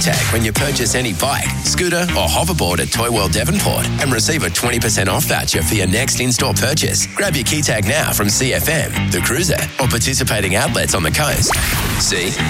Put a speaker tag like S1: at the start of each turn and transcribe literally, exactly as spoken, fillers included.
S1: Tag when you purchase any bike, scooter or hoverboard at Toy World Devonport and receive a twenty percent off voucher for your next in-store purchase. Grab your key tag now from C F M, The Cruiser or participating outlets on the coast. See?